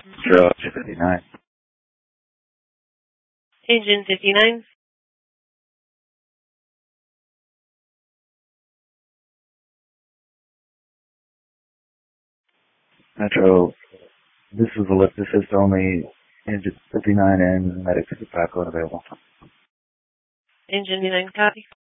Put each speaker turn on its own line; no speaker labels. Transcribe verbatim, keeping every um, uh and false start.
Metro fifty-nine.
Engine fifty-nine.
Metro, this is a lift assist only. Engine fifty-nine and medic fifty-five code available.
Engine fifty-nine, copy.